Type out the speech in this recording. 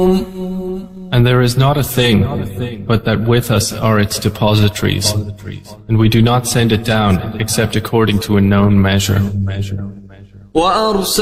And there is not a thing, but that with us are its depositories, and we do not send it down except according to a known measure.